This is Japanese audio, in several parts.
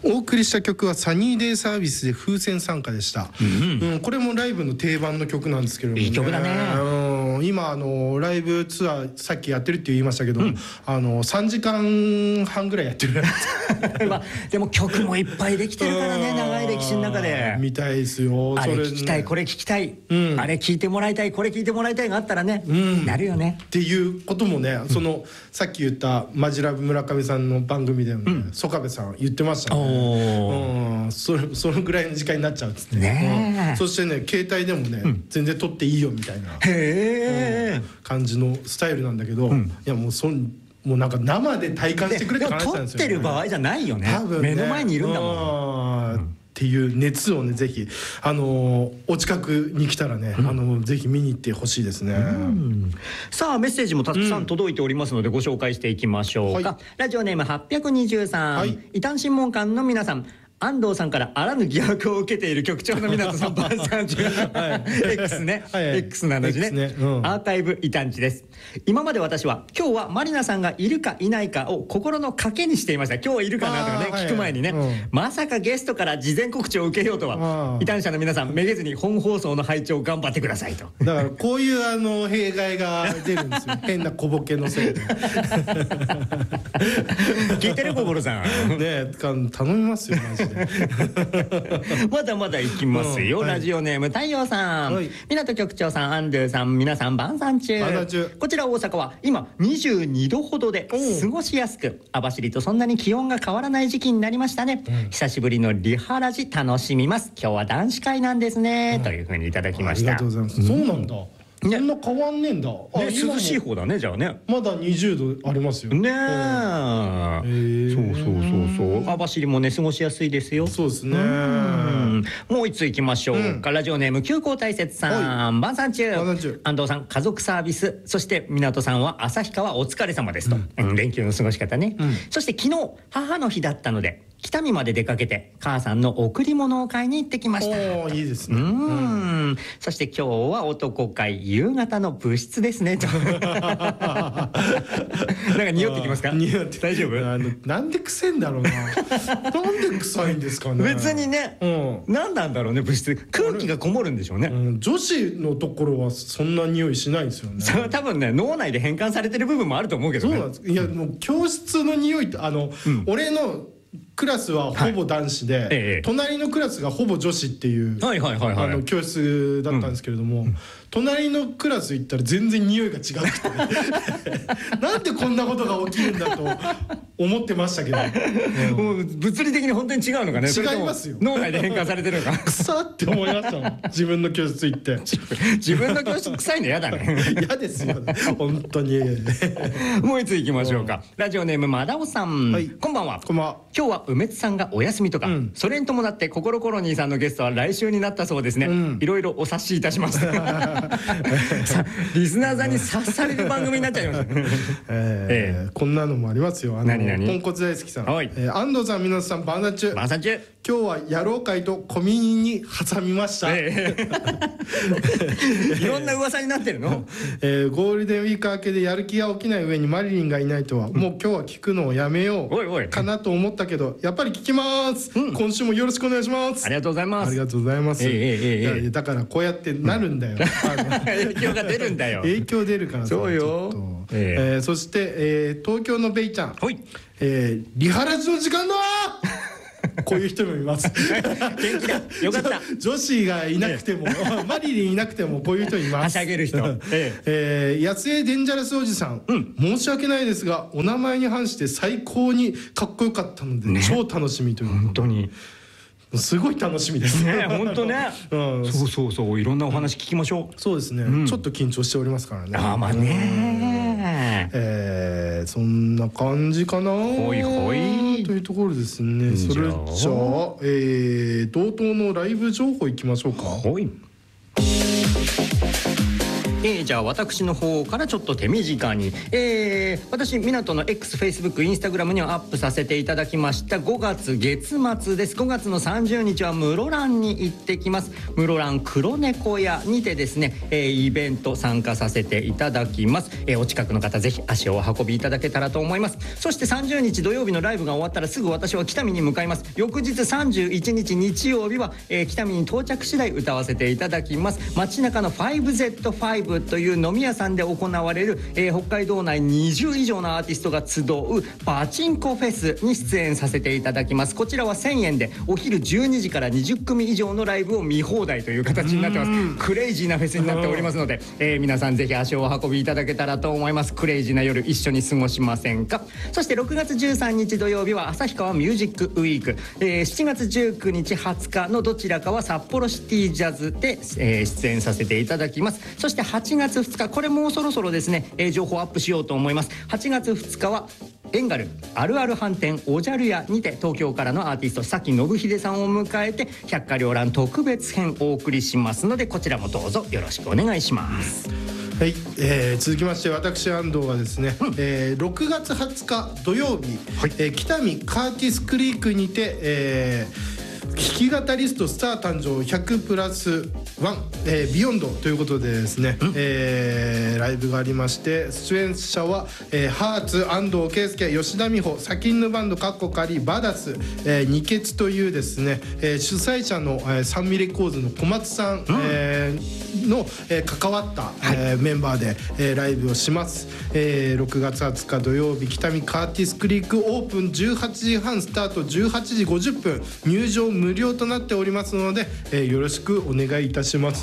お送りした曲はサニーデイサービスで風船参加でした、これもライブの定番の曲なんですけども、ね、 いい曲だね。 今ライブツアーさっきやってるって言いましたけど、3時間半ぐらいやってるでも曲もいっぱいできてるからね、長い歴史の中で。 みたいですよ。 あれ聞きたい、これ聞きたい、あれ聞いてもらいたい、これ聞いてもらいたいがあったらね、なるよねっていうこともね、さっき言ったマジラブ村上さんの番組でもね、曽我部さん言ってましたね。そのぐらいの時間になっちゃうっつってね。そしてね、携帯でもね、全然撮っていいよみたいな感じのスタイルなんだけど、いやもうなんか生で体感してくれって話なんですよね。 撮ってる場合じゃないよね。目の前にいるんだもん。 っていう熱をね、ぜひお近くに来たらね、ぜひ見に行ってほしいですね。 さあメッセージもたくさん届いておりますのでご紹介していきましょうか。ラジオネーム823、異端審問官の皆さん、安藤さんからあらぬ疑惑を受けている局長の港さんばんさんX ね、X の話ね、アーカイブ異端地です。今まで私は今日はマリナさんがいるかいないかを心の賭けにしていました。今日はいるかなとかね、聞く前にね、まさかゲストから事前告知を受けようとは。異端者の皆さん、めげずに本放送の拝聴頑張ってくださいと。 だからこういう弊害が出るんですよ変な小ボケのせいで聞いてる心さんね、頼みますよマジでまだまだ行きますよ。ラジオネーム太陽さん、港局長さん、アンドゥさん、皆さん晩餐中。こちら大阪は今22度ほどで過ごしやすく、網走とそんなに気温が変わらない時期になりましたね。久しぶりのリハラジ楽しみます。今日は男子会なんですね、というふうにいただきました。 ありがとうございます。そうなんだ、そんな変わんねえんだ。 涼しい方だね、じゃあね。 まだ20度ありますよね。そう網走もね過ごしやすいですよ。 そうですね。 もう一つ行きましょうか。ラジオネーム旧校大切さん、晩餐中。安藤さん、家族サービス、そして港さんは旭川お疲れ様ですと。連休の過ごし方ね。そして昨日母の日だったので北見まで出かけて母さんの贈り物を買いに行ってきました。 いいですね。 そして今日は男会夕方の部室ですねとなんか匂ってきますか？ 匂って大丈夫？ なんで臭いんだろうななんで臭いんですかね。 別にね、何なんだろうね。部室空気がこもるんでしょうね。 女子のところはそんな匂いしないですよね。 それは多分ね、脳内で変換されてる部分もあると思うけどね。 そうなんです。いやもう教室の匂いって俺のクラスはほぼ男子で、隣のクラスがほぼ女子っていう教室だったんですけれども、隣のクラス行ったら全然匂いが違くてなんでこんなことが起きるんだと思ってましたけど、 もう物理的に本当に違うのかね。 違いますよ。 脳内で変換されてるのか。 臭って思いましたもん自分の教室行って自分の教室臭いの嫌だね。 嫌ですよ本当にもう一つ行きましょうか。ラジオネームマダオさん、こんばんは。 こんばんは。 今日は梅津さんがお休みとか、それに伴ってココロコロニーさんのゲストは来週になったそうですね。いろいろお察しいたしましたリスナーさんに察される番組になっちゃいましたこんなのもありますよ。 何ポンコツ大好きさん、安藤さん、皆さん晩餐中。今日は野郎会と小耳に挟みました、 いろんな噂になってるの、 ゴールデンウィーク明けでやる気が起きない上にマリリンがいないとは、もう今日は聞くのをやめようかなと思ったけど、やっぱり聞きます、今週もよろしくお願いします。 ありがとうございます。 ありがとうございます。だからこうやってなるんだよ、 影響が出るんだよ。 影響出るから。 そうよ。 そして東京のベイちゃん、リハラジの時間だこういう人もいます元気だ、よかった。 女子がいなくてもマリリンいなくてもこういう人います。 はしゃげる人。 やつえデンジャラスおじさん、申し訳ないですがお名前に反して最高にかっこよかったので、超楽しみという。 本当にすごい楽しみですね。 本当ね。そういろんなお話聞きましょう。 そうですね。ちょっと緊張しておりますからね。 まあね。 そんな感じかな。 ほいほいというところですね。それじゃあ道東のライブ情報いきましょうか。 じゃあ私の方からちょっと手短に、私港の X、Facebook、Instagram にはアップさせていただきました5月月末です。5月の30日は室蘭に行ってきます。室蘭黒猫屋にてですね、イベント参加させていただきます。お近くの方ぜひ足をお運びいただけたらと思います。そして30日土曜日のライブが終わったらすぐ私は北見に向かいます。翌日31日日曜日は、北見に到着次第歌わせていただきます。街中の 5Z5 という飲み屋さんで行われる、北海道内20以上のアーティストが集うパチンコフェスに出演させていただきます。こちらは1000円でお昼12時から20組以上のライブを見放題という形になってます。クレイジーなフェスになっておりますので、皆さんぜひ足をお運びいただけたらと思います。クレイジーな夜一緒に過ごしませんか。そして6月13日土曜日は旭川ミュージックウィーク、7月19日20日のどちらかは札幌シティジャズで、出演させていただきます。そして8月2日、これもうそろそろですね、情報アップしようと思います。8月2日はエンガルあるある飯店おじゃる屋にて東京からのアーティスト佐木信秀さんを迎えて百花繚乱特別編お送りしますので、こちらもどうぞよろしくお願いします。 はい、続きまして私安藤はですね、6月20日土曜日、北見カーティスクリークにて、弾き語りストスター誕生100+1、ビヨンドということでですね、ライブがありまして、出演者は、ハーツ、安藤圭介、吉田美穂、サキンヌバンドカッコカリ、バダス、二欠というですね、主催者の、サンミレコーズの小松さん、の、関わった、メンバーで、ライブをします。6月20日土曜日、北見カーティスクリークオープン18時半スタート、18時50分入場無料となっておりますので、よろしくお願いいたします。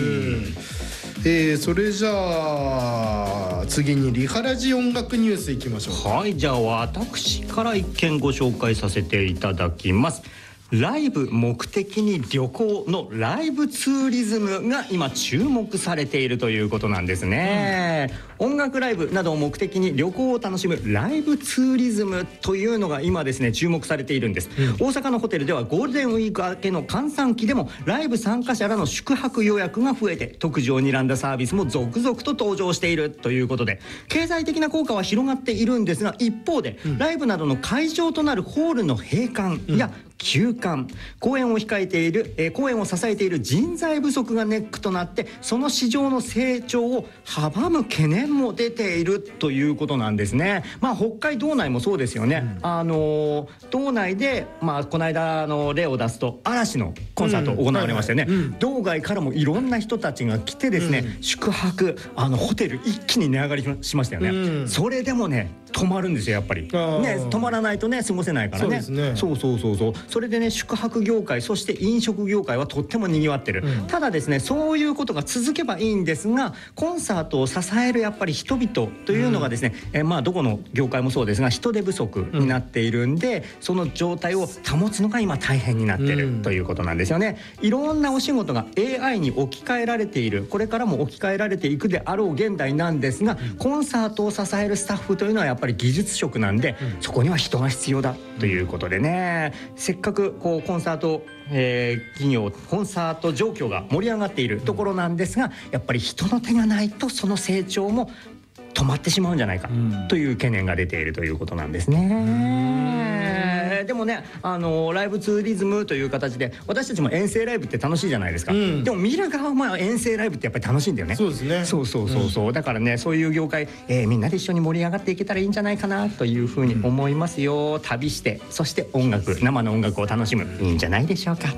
それじゃあ次にリハラジ音楽ニュースいきましょう。 はい、じゃあ私から一件ご紹介させていただきます。ライブ目的に旅行のライブツーリズムが今注目されているということなんですね、音楽ライブなどを目的に旅行を楽しむライブツーリズムというのが今ですね注目されているんです、大阪のホテルではゴールデンウィーク明けの閑散期でもライブ参加者らの宿泊予約が増えて特需を睨んだサービスも続々と登場しているということで、経済的な効果は広がっているんですが、一方で、ライブなどの会場となるホールの閉館や休館、公演を控えている、公演を支えている人材不足がネックとなってその市場の成長を阻む懸念も出ているということなんですね。北海道内もそうですよね、道内で、この間例を出すと嵐のコンサート行われましたよね、道外からもいろんな人たちが来てですね、宿泊ホテル一気に値上がりしましたよね、それでもね泊まるんですよやっぱりね、泊まらないとね過ごせないからね。そうそれでね宿泊業界そして飲食業界はとってもにぎわってる、ただですねそういうことが続けばいいんですが、コンサートを支えるやっぱり人々というのがですね、どこの業界もそうですが人手不足になっているんで、その状態を保つのが今大変になってるということなんですよね。いろんなお仕事が AI に置き換えられている、これからも置き換えられていくであろう現代なんですが、コンサートを支えるスタッフというのはやっぱり技術職なんで、そこには人が必要だということでね、せっかくコンサート企業コンサート状況が盛り上がっているところなんですが、やっぱり人の手がないとその成長も止まってしまうんじゃないかという懸念が出ているということなんですね。でもねライブツーリズムという形で私たちも遠征ライブって楽しいじゃないですか、でも見る側も遠征ライブってやっぱり楽しいんだよね。 そうですね。 そうだからねそういう業界、みんなで一緒に盛り上がっていけたらいいんじゃないかなというふうに思いますよ、旅してそして生の音楽を楽しむ、いいんじゃないでしょうか。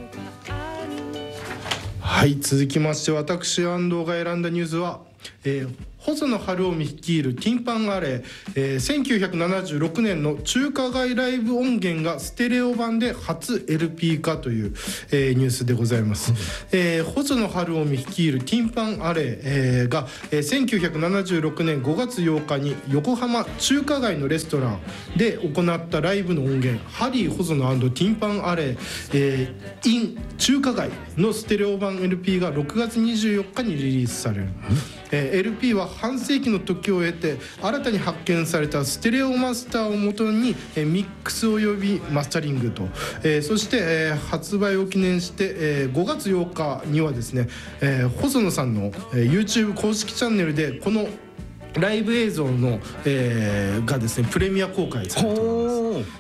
はい、続きまして私安藤が選んだニュースは、細野晴臣率いるティンパンアレイ、1976年の中華街ライブ音源がステレオ版で初 LP 化という、ニュースでございます、細野晴臣率いるティンパンアレイ、が、1976年5月8日に横浜中華街のレストランで行ったライブの音源ハリー細野&ティンパンアレイ、in 中華街のステレオ版 LP が6月24日にリリースされる、 LP は半世紀の時を経て新たに発見されたステレオマスターをもとにミックスおよびマスタリングと、そして、発売を記念して、5月8日にはですね、細野さんの、YouTube 公式チャンネルでこのライブ映像の、がですねプレミア公開されております。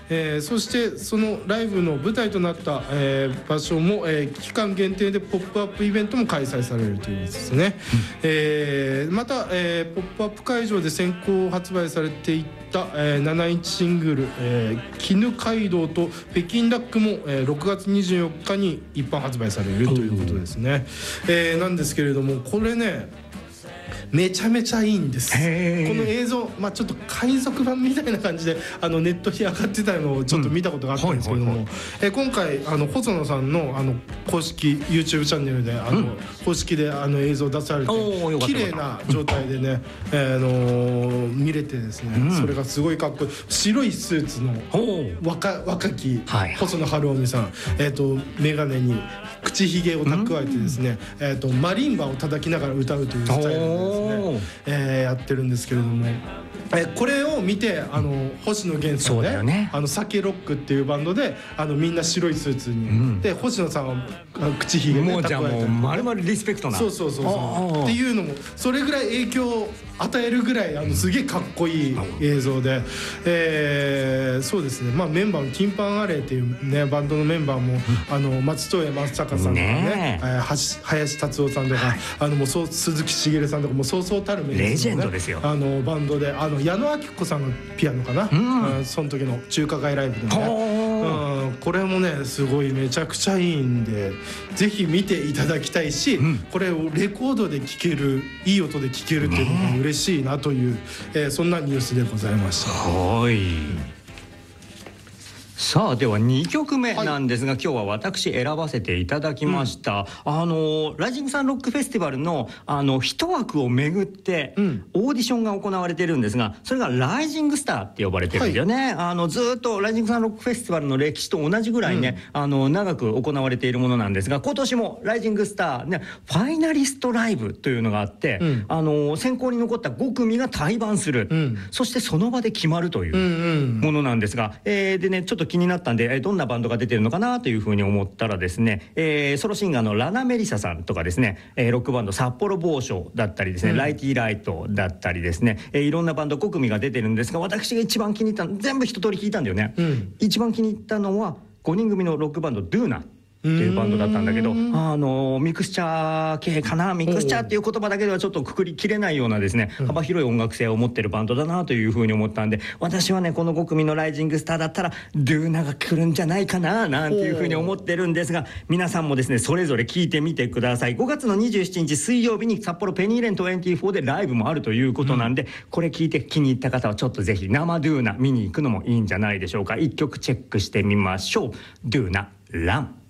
そしてそのライブの舞台となった、場所も、期間限定でポップアップイベントも開催されるということですね。また、ポップアップ会場で先行発売されていた、7インチシングル「絹街道」と「北京ダック」も、6月24日に一般発売されるということですね。なんですけれどもこれねめちゃめちゃいいんです。この映像、ちょっと海賊版みたいな感じでネットに上がってたのをちょっと見たことがあったんですけども、今回細野さんの公式 YouTube チャンネルで公式で映像出されて綺麗な状態でね見れてですね、それがすごいかっこいい白いスーツの若き細野晴臣さん、眼鏡に口ひげを蓄えてですね、マリンバを叩きながら歌うというスタイルでですね、やってるんですけれども、これを見て星野源さんねサケロックっていうバンドでみんな白いスーツに、で星野さんは口ひげねもうじゃあもうまるまるリスペクトなそうっていうのもそれぐらい影響を与えるぐらいすげえかっこいい映像で、そうですね、メンバーのティンパンアレイっていうねバンドのメンバーも松任谷正隆さんとかね林達夫さんとかもう鈴木茂さんとかもそうそうたるメンバーのねレジェンドですよバンドで矢野顕子さんのピアノかな、その時の中華街ライブでね、これもねすごいめちゃくちゃいいんでぜひ見ていただきたいし、これをレコードで聴けるいい音で聴けるっていうのが嬉しいなという、そんなニュースでございました。 さあでは2曲目なんですが、今日は私選ばせていただきました、ライジングサンロックフェスティバルの一枠をめぐってオーディションが行われているんですが、それがライジングスターって呼ばれてるんですよね。ずっとライジングサンロックフェスティバルの歴史と同じぐらいね、長く行われているものなんですが、今年もライジングスターねファイナリストライブというのがあって、選考に残った5組が対バンする、そしてその場で決まるというものなんですが、でねちょっと気になったんで、どんなバンドが出てるのかなというふうに思ったらですね、ソロシンガーのラナ・メリサさんとかですね、ロックバンド札幌某所だったりですね、ライティーライトだったりですね、いろんなバンド5組が出てるんですが、私が一番気に入ったの全部一通り聞いたんだよね、一番気に入ったのは5人組のロックバンドドゥーナっていうバンドだったんだけど、ミクスチャー系かな、ミクスチャーっていう言葉だけではちょっとくくりきれないようなですね、幅広い音楽性を持ってるバンドだなというふうに思ったんで、私はねこの5組のライジングスターだったらドゥーナが来るんじゃないかななんていうふうに思ってるんですが、皆さんもですねそれぞれ聞いてみてください。5月の27日水曜日に札幌ペニーレン24でライブもあるということなんで、これ聞いて気に入った方はちょっとぜひ生ドゥーナ見に行くのもいいんじゃないでしょうか。1曲チェックしてみましょう。ドゥーナラン。